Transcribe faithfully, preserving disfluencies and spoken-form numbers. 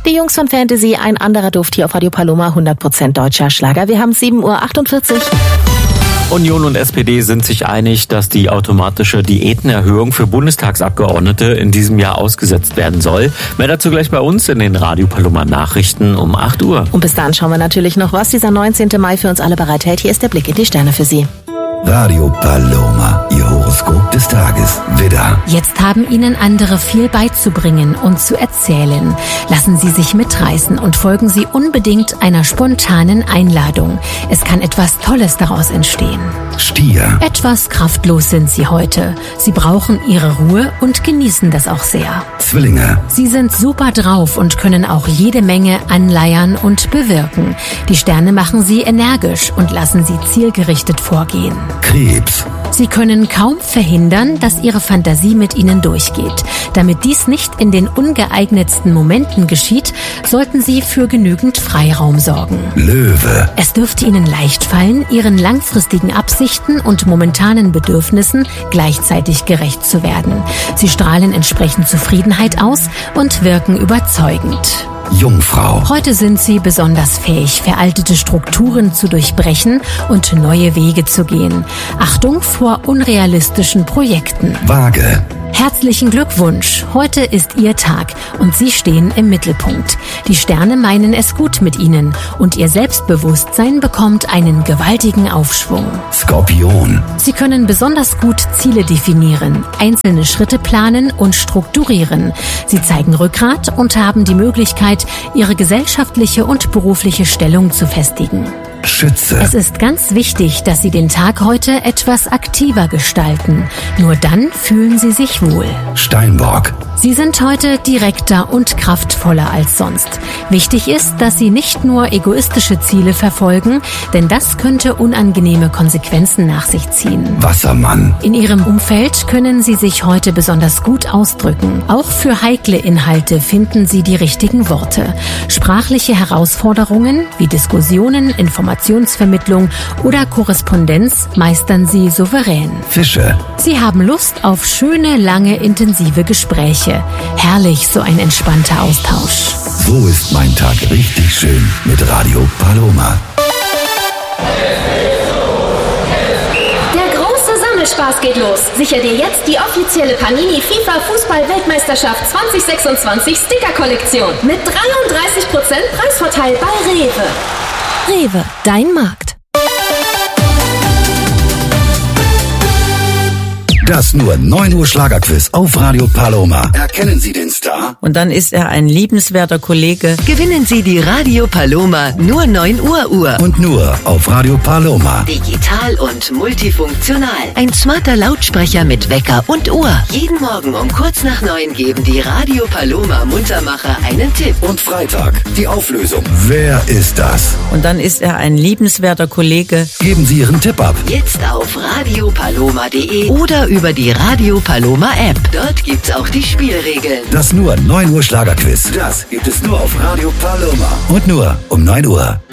Die Jungs von Fantasy, ein anderer Duft hier auf Radio Paloma, hundert Prozent deutscher Schlager. Wir haben sieben Uhr achtundvierzig. Union und S P D sind sich einig, dass die automatische Diätenerhöhung für Bundestagsabgeordnete in diesem Jahr ausgesetzt werden soll. Mehr dazu gleich bei uns in den Radio Paloma Nachrichten um acht Uhr. Und bis dahin schauen wir natürlich noch, was dieser neunzehnten Mai für uns alle bereithält. Hier ist der Blick in die Sterne für Sie. Radio Paloma, Ihr Horoskop des Tages. Widder. Jetzt haben Ihnen andere viel beizubringen und zu erzählen. Lassen Sie sich mitreißen und folgen Sie unbedingt einer spontanen Einladung. Es kann etwas Tolles daraus entstehen. Stier. Etwas kraftlos sind Sie heute. Sie brauchen Ihre Ruhe und genießen das auch sehr. Zwillinge. Sie sind super drauf und können auch jede Menge anleiern und bewirken. Die Sterne machen Sie energisch und lassen Sie zielgerichtet vorgehen. Krebs. Sie können kaum verhindern, dass Ihre Fantasie mit Ihnen durchgeht. Damit dies nicht in den ungeeignetsten Momenten geschieht, sollten Sie für genügend Freiraum sorgen. Löwe. Es dürfte Ihnen leicht fallen, Ihren langfristigen Absichten und momentanen Bedürfnissen gleichzeitig gerecht zu werden. Sie strahlen entsprechend Zufriedenheit aus und wirken überzeugend. Jungfrau. Heute sind Sie besonders fähig, veraltete Strukturen zu durchbrechen und neue Wege zu gehen. Achtung vor unrealistischen Projekten. Waage. Herzlichen Glückwunsch! Heute ist Ihr Tag und Sie stehen im Mittelpunkt. Die Sterne meinen es gut mit Ihnen und Ihr Selbstbewusstsein bekommt einen gewaltigen Aufschwung. Skorpion. Sie können besonders gut Ziele definieren, einzelne Schritte planen und strukturieren. Sie zeigen Rückgrat und haben die Möglichkeit, Ihre gesellschaftliche und berufliche Stellung zu festigen. Schütze. Es ist ganz wichtig, dass Sie den Tag heute etwas aktiver gestalten. Nur dann fühlen Sie sich wohl. Steinbock. Sie sind heute direkter und kraftvoller als sonst. Wichtig ist, dass Sie nicht nur egoistische Ziele verfolgen, denn das könnte unangenehme Konsequenzen nach sich ziehen. Wassermann. In Ihrem Umfeld können Sie sich heute besonders gut ausdrücken. Auch für heikle Inhalte finden Sie die richtigen Worte. Sprachliche Herausforderungen wie Diskussionen, Informationsvermittlung oder Korrespondenz meistern Sie souverän. Fische. Sie haben Lust auf schöne, lange, intensive Gespräche. Herrlich, so ein entspannter Austausch. So ist mein Tag richtig schön mit Radio Paloma. Der große Sammelspaß geht los. Sicher dir jetzt die offizielle Panini FIFA Fußball-Weltmeisterschaft zwanzig sechsundzwanzig Sticker-Kollektion mit dreiunddreißig Prozent Preisvorteil bei Rewe. Rewe, dein Markt. Das nur neun Uhr Schlagerquiz auf Radio Paloma. Erkennen Sie den Star? Und dann ist er ein liebenswerter Kollege. Gewinnen Sie die Radio Paloma nur neun Uhr Uhr. Und nur auf Radio Paloma. Digital und multifunktional. Ein smarter Lautsprecher mit Wecker und Uhr. Jeden Morgen um kurz nach neun geben die Radio Paloma Muntermacher einen Tipp. Und Freitag die Auflösung. Wer ist das? Und dann ist er ein liebenswerter Kollege. Geben Sie Ihren Tipp ab. Jetzt auf radiopaloma punkt de oder über die Radio Paloma App. Dort gibt's auch die Spielregeln. Das nur neun Uhr Schlagerquiz. Das gibt es nur auf Radio Paloma. Und nur um neun Uhr.